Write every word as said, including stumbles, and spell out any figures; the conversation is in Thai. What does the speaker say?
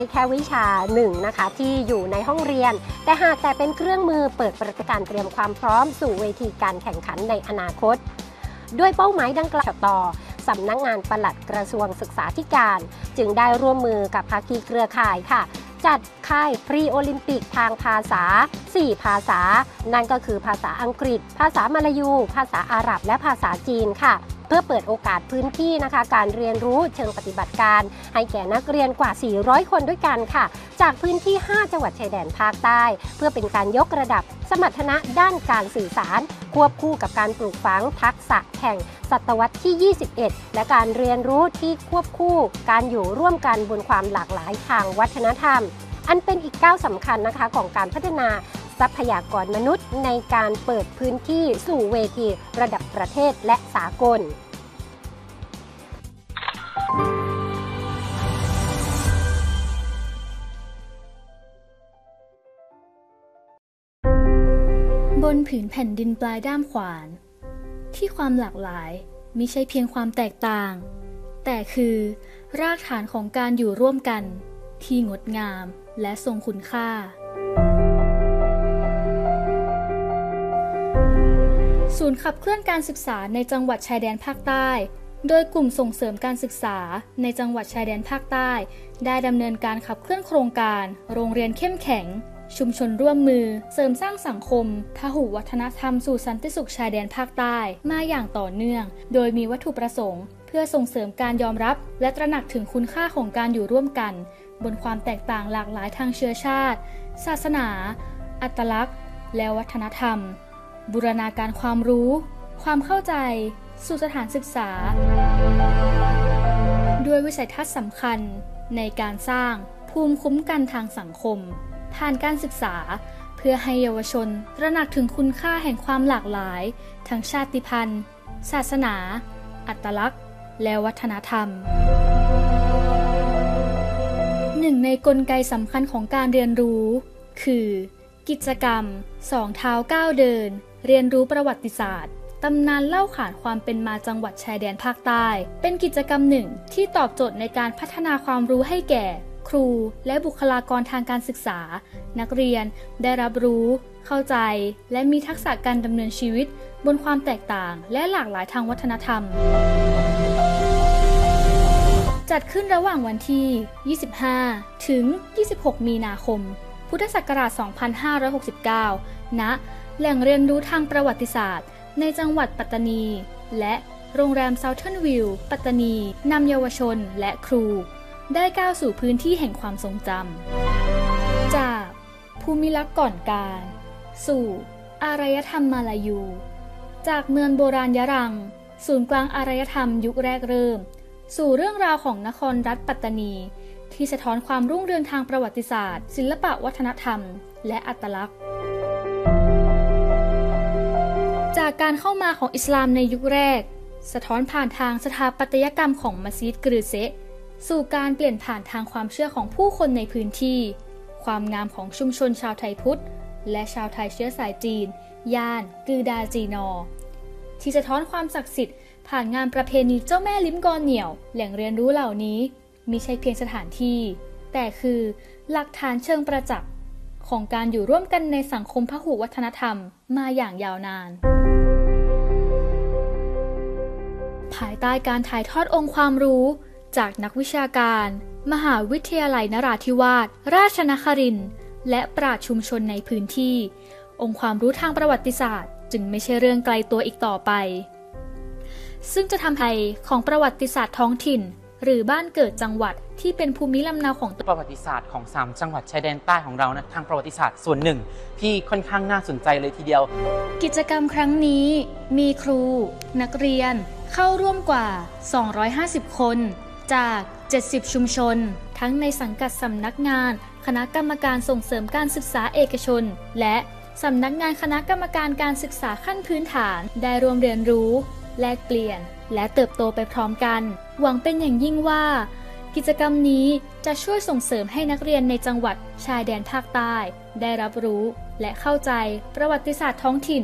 แค่วิชาหนึ่งนะคะที่อยู่ในห้องเรียนแต่หากแต่เป็นเครื่องมือเปิดประการเตรียมความพร้อมสู่เวทีการแข่งขันในอนาคตด้วยเป้าหมายดังกล่าวต่อสำนักงานปลัดกระทรวงศึกษาธิการจึงได้ร่วมมือกับภาคีเครือข่ายค่ะจัดค่ายพรีโอลิมปิกทางภาษาสี่ภาษานั่นก็คือภาษาอังกฤษภาษามลายูภาษาอาหรับและภาษาจีนค่ะเพื่อเปิดโอกาสพื้นที่นะคะการเรียนรู้เชิงปฏิบัติการให้แก่นักเรียนกว่าสี่ร้อยคนด้วยกันค่ะจากพื้นที่ห้าจังหวัดชายแดนภาคใต้เพื่อเป็นการยกระดับสมรรถนะด้านการสื่อสารควบคู่กับการปลูกฝังทักษะแห่งศตวรรษที่ยี่สิบเอ็ดและการเรียนรู้ที่ควบคู่การอยู่ร่วมกันบนความหลากหลายทางวัฒนธรรมอันเป็นอีกก้าวสำคัญนะคะของการพัฒนาทรัพยากรมนุษย์ในการเปิดพื้นที่สู่เวทีระดับประเทศและสากลบนผืนแผ่นดินปลายด้ามขวานที่ความหลากหลายมิใช่เพียงความแตกต่างแต่คือรากฐานของการอยู่ร่วมกันที่งดงามและทรงคุณค่าศูนย์ขับเคลื่อนการศึกษาในจังหวัดชายแดนภาคใต้โดยกลุ่มส่งเสริมการศึกษาในจังหวัดชายแดนภาคใต้ได้ดำเนินการขับเคลื่อนโครงการโรงเรียนเข้มแข็งชุมชนร่วมมือเสริมสร้างสังคมพหุวัฒนธรรมสู่สันติสุขชายแดนภาคใต้มาอย่างต่อเนื่องโดยมีวัตถุประสงค์เพื่อส่งเสริมการยอมรับและตระหนักถึงคุณค่าของการอยู่ร่วมกันบนความแตกต่างหลากหลายทางเชื้อชาติศาสนาอัตลักษณ์และวัฒนธรรมบูรณาการความรู้ความเข้าใจสู่สถานศึกษาด้วยวิสัยทัศน์สำคัญในการสร้างภูมิคุ้มกันทางสังคมผ่านการศึกษาเพื่อให้เยาวชนตระหนักถึงคุณค่าแห่งความหลากหลายทั้งชาติพันธุ์ศาสนาอัตลักษณ์และวัฒนธรรมหนึ่งในกลไกสำคัญของการเรียนรู้คือกิจกรรมสองเท้าก้าวเดินเรียนรู้ประวัติศาสตร์ตำนานเล่าขานความเป็นมาจังหวัดชายแดนภาคใต้เป็นกิจกรรมหนึ่งที่ตอบโจทย์ในการพัฒนาความรู้ให้แก่ครูและบุคลากรทางการศึกษานักเรียนได้รับรู้เข้าใจและมีทักษะการดำเนินชีวิตบนความแตกต่างและหลากหลายทางวัฒนธรรมจัดขึ้นระหว่างวันที่ยี่สิบห้าถึงยี่สิบหกมีนาคมพุทธศักราชสองพันห้าร้อยหกสิบเก้าณแหล่งเรียนรู้ทางประวัติศาสตร์ในจังหวัดปัตตานีและโรงแรมเซาเทิร์นวิวปัตตานีนำเยาวชนและครูได้ก้าวสู่พื้นที่แห่งความทรงจำจากภูมิลักษณ์ก่อนการสู่อารยธรรมมาลายูจากเมืองโบราณยะรังศูนย์กลางอารยธรรมยุคแรกเริ่มสู่เรื่องราวของนครรัฐปัตตานีที่สะท้อนความรุ่งเรืองทางประวัติศาสตร์ศิลปะวัฒนธรรมและอัตลักษณ์จากการเข้ามาของอิสลามในยุคแรกสะท้อนผ่านทางสถาปัตยกรรมของมัสยิดกรือเซะสู่การเปลี่ยนผ่านทางความเชื่อของผู้คนในพื้นที่ความงามของชุมชนชาวไทยพุทธและชาวไทยเชื้อสายจีนย่านกือดาจีนอที่สะท้อนความศักดิ์สิทธิ์ผ่านงานประเพณีเจ้าแม่ลิ้มกอเหนี่ยวแหล่งเรียนรู้เหล่านี้มิใช่เพียงสถานที่แต่คือหลักฐานเชิงประจักษ์ของการอยู่ร่วมกันในสังคมพหุวัฒนธรรมมาอย่างยาวนานภายใต้การถ่ายทอดองค์ความรู้จากนักวิชาการมหาวิทยาลัยนราธิวาสราชนครินทร์และปราชญ์ชุมชนในพื้นที่องค์ความรู้ทางประวัติศาสตร์จึงไม่ใช่เรื่องไกลตัวอีกต่อไปซึ่งจะทำให้ของประวัติศาสตร์ท้องถิ่นหรือบ้านเกิดจังหวัดที่เป็นภูมิลำเนาของประวัติศาสตร์ของสามจังหวัดชายแดนใต้ของเรานะทางประวัติศาสตร์ส่วนหนึ่งที่ค่อนข้างน่าสนใจเลยทีเดียวกิจกรรมครั้งนี้มีครูนักเรียนเข้าร่วมกว่าสองร้อยห้าสิบคนจากเจ็ดสิบชุมชนทั้งในสังกัดสำนักงานคณะกรรมการส่งเสริมการศึกษาเอกชนและสำนักงานคณะกรรมการการศึกษาขั้นพื้นฐานได้ร่วมเรียนรู้แลกเปลี่ยนและเติบโตไปพร้อมกันหวังเป็นอย่างยิ่งว่ากิจกรรมนี้จะช่วยส่งเสริมให้นักเรียนในจังหวัดชายแดนภาคใต้ได้รับรู้และเข้าใจประวัติศาสตร์ท้องถิ่น